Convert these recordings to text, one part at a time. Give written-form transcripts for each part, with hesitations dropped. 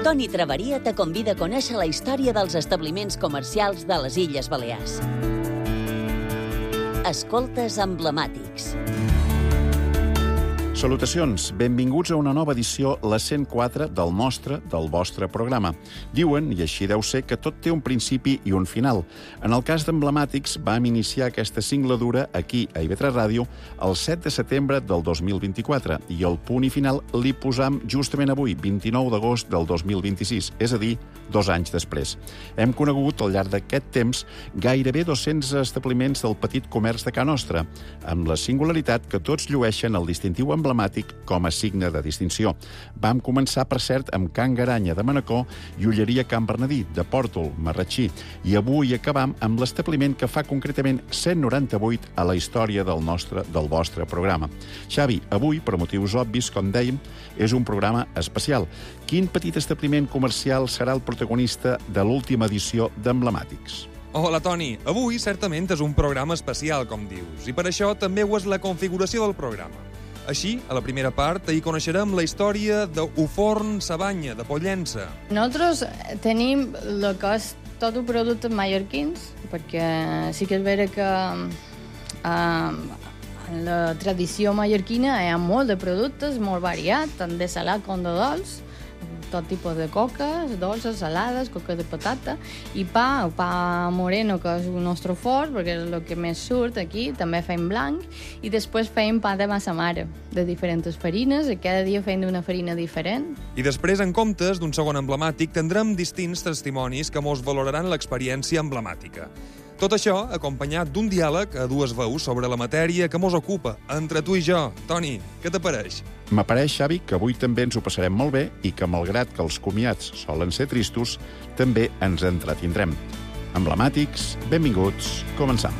Toni Traveria te convida a conèixer la història dels establiments comercials de les Illes Balears. Escoltes emblemàtics. Salutacions, benvinguts a una nova edició, la 104 del vostre programa. Diuen, i així deu ser, que tot té un principi i un final. En el cas d'Emblemàtics, vam iniciar aquesta singladura aquí, a IB3 Ràdio, el 7 de setembre del 2024, i el punt i final li posam justament avui, 29 d'agost del 2026, és a dir, 2 anys després. Hem conegut al llarg d'aquest temps gairebé 200 establiments del petit comerç de Ca Nostra, amb la singularitat que tots llueixen el distintiu emblemàtic com a signe de distinció. Vam començar, per cert, amb Can Garanya de Manacor i Ulleria Can Bernadí de Pòrtol, Marratxí, i avui acabam amb l'establiment que fa concretament 198 a la història del vostre programa. Xavi, avui, per motius obvis, com dèiem, és un programa especial. Quin petit establiment comercial serà el protagonista de l'última edició d'Emblemàtics? Hola, Toni. Avui, certament, és un programa especial, com dius, i per això també ho és la configuració del programa. Així, a la primera part, hi coneixerem la història d'Uforn Sabanya, de Pollença. Nosaltres tenim el que és tot un producte mallorquins, perquè sí que és vera que en la tradició mallorquina hi ha molt de productes, molt variat, tant de salat com de dolç, tot tipus de coques, dolces, salades, coques de patata, i pa moreno, que és el nostre fort, perquè és el que més surt aquí, també fem blanc, i després fem pa de massa mare, de diferents farines, i cada dia fem d'una farina diferent. I després, en comptes d'un segon emblemàtic, tindrem distints testimonis que mos valoraran l'experiència emblemàtica. Tot això acompanyat d'un diàleg a dues veus sobre la matèria que mos ocupa, entre tu i jo. Toni, què t'apareix? M'apareix, Xavi, que avui també ens ho passarem molt bé i que, malgrat que els comiats solen ser tristos, també ens entretindrem. Emblemàtics, benvinguts, començam.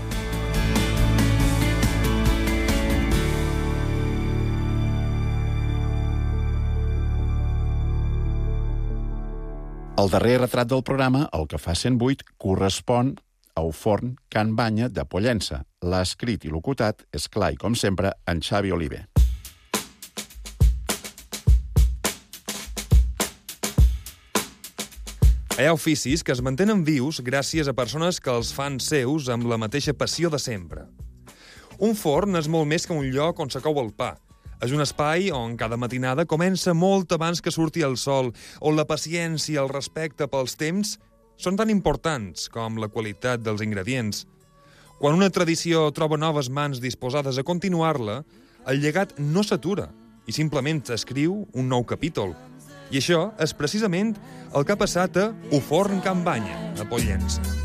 El darrer retrat del programa, el que fa 108, correspon a Uforn Can Banya de Pollença. L'ha escrit i locutat, és clar i com sempre, en Xavi Oliver. Hi ha oficis que es mantenen vius gràcies a persones que els fan seus amb la mateixa passió de sempre. Un forn és molt més que un lloc on s'acou el pa. És un espai on cada matinada comença molt abans que surti el sol, on la paciència i el respecte pels temps són tan importants com la qualitat dels ingredients. Quan una tradició troba noves mans disposades a continuar-la, el llegat no s'atura i simplement escriu un nou capítol. I això és precisament el que ha passat a Uforn Can Banya, a Pollença.